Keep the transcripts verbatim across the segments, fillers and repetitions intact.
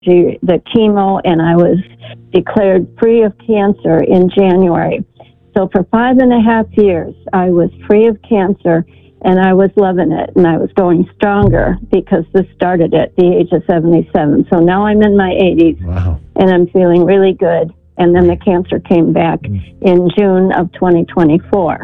the chemo, and I was declared free of cancer in January. So for five and a half years, I was free of cancer, and I was loving it, and I was going stronger because this started at the age of seventy-seven. So now I'm in my eighties, wow. and I'm feeling really good. And then the cancer came back in June of twenty twenty-four.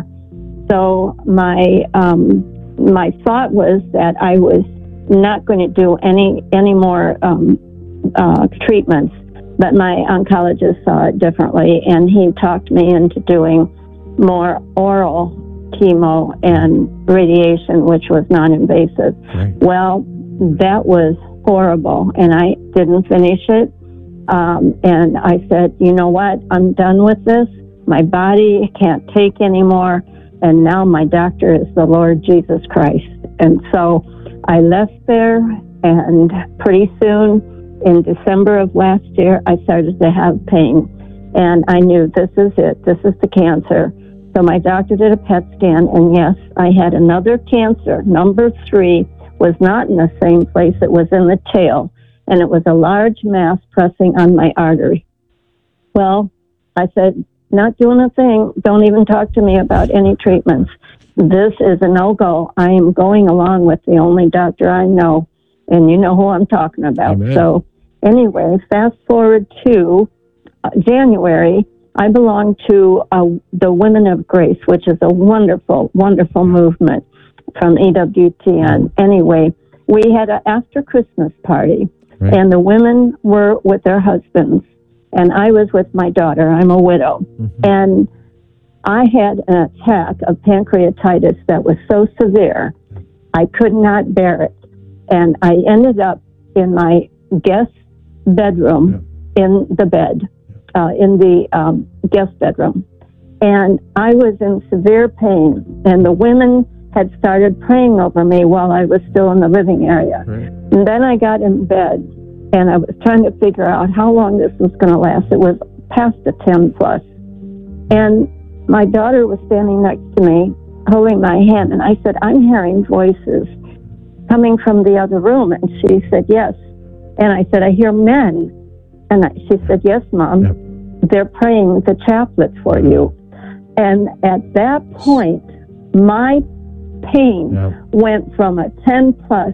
So my um, my thought was that I was not going to do any any more um, uh, treatments, but my oncologist saw it differently, and he talked me into doing more oral chemo and radiation, which was non-invasive. Right. Well, that was horrible, and I didn't finish it. Um, and I said, you know what? I'm done with this. My body can't take anymore. And now my doctor is the Lord Jesus Christ. And so I left there, and pretty soon, in December of last year, I started to have pain. And I knew this is it. This is the cancer. So my doctor did a P E T scan, and yes, I had another cancer. Number three was not in the same place. It was in the tail, and it was a large mass pressing on my artery. Well, I said, not doing a thing. Don't even talk to me about any treatments. This is a no-go. I am going along with the only doctor I know, and you know who I'm talking about. Amen. So anyway, fast forward to uh, January, I belong to uh, the Women of Grace, which is a wonderful, wonderful movement from E W T N. Anyway, we had an after Christmas party, right. and the women were with their husbands, and I was with my daughter. I'm a widow. Mm-hmm. And I had an attack of pancreatitis that was so severe, I could not bear it. And I ended up in my guest bedroom, yeah. in the bed, uh, in the um, guest bedroom. And I was in severe pain, and the women had started praying over me while I was still in the living area. Right. And then I got in bed, and I was trying to figure out how long this was going to last. It was past a ten plus. And my daughter was standing next to me, holding my hand, and I said, I'm hearing voices coming from the other room. And she said, yes. And I said, I hear men. And I, she said, yes, Mom. Yep. They're praying the chaplet for you. And at that point, my pain yep. went from a ten plus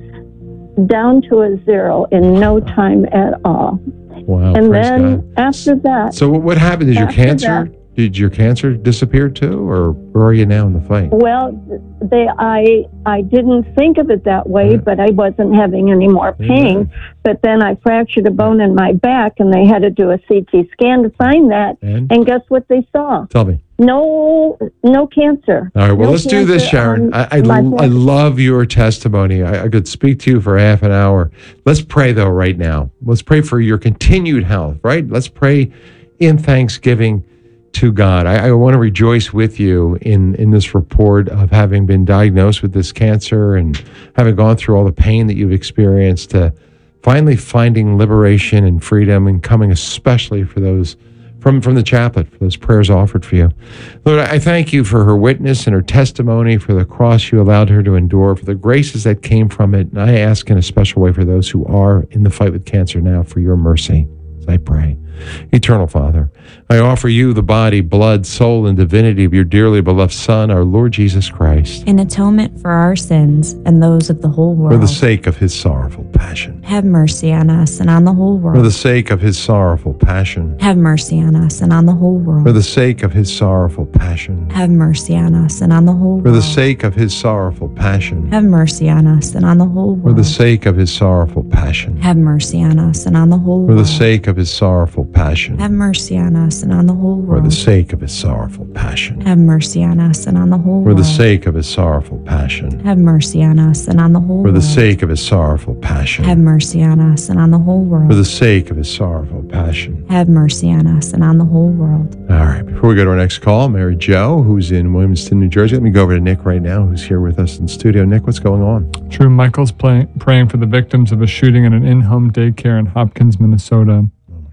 down to a zero in no time at all. Wow. And praise then God. after that... So what happened? Did your cancer... That, Did your cancer disappear too, or where are you now in the fight? Well, they, I I didn't think of it that way, yeah. but I wasn't having any more pain. Yeah. But then I fractured a bone in my back, and they had to do a C T scan to find that. And, and guess what they saw? Tell me. No, no cancer. All right, well, no let's do this, Sharon. I I, l- I love your testimony. I, I could speak to you for half an hour. Let's pray, though, right now. Let's pray for your continued health, right? Let's pray in thanksgiving to God. I, I want to rejoice with you in, in this report of having been diagnosed with this cancer and having gone through all the pain that you've experienced, to finally finding liberation and freedom, and coming especially for those from, from the chaplet, for those prayers offered for you. Lord, I thank you for her witness and her testimony, for the cross you allowed her to endure, for the graces that came from it. And I ask in a special way for those who are in the fight with cancer now, for your mercy, as I pray. Eternal Father, I offer you the body, blood, soul, and divinity of your dearly beloved Son, our Lord Jesus Christ, in atonement for our sins and those of the whole world. For the sake of his sorrowful passion. Have mercy on us and on the whole world. For the sake of his sorrowful passion. Have mercy on us and on the whole world. For the sake of his sorrowful passion. Have mercy on us and on the whole world. For the sake of his sorrowful passion. Have mercy on us and on the whole world. For the sake of his sorrowful passion. Have mercy on us and on the whole world. For the sake of his sorrowful passion. Have mercy on us and on the whole world. For the sake of his sorrowful passion. Have mercy on us and on the whole world. For the sake of his sorrowful passion. Have mercy on us and on the whole world. For the sake of his sorrowful passion. Have mercy on us and on the whole world. For the sake of his sorrowful passion. Have mercy on us and on the whole world. All right, before we go to our next call, Mary Jo, who's in Williamston, New Jersey. Let me go over to Nick right now, who's here with us in studio. Nick, what's going on? True, Michael's play, praying for the victims of a shooting at an in-home daycare in Hopkins, Minnesota.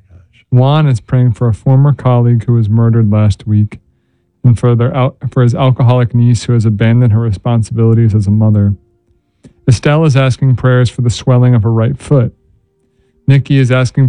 Juan is praying for a former colleague who was murdered last week, and for, their al- for his alcoholic niece who has abandoned her responsibilities as a mother. Estelle is asking prayers for the swelling of her right foot. Nikki is asking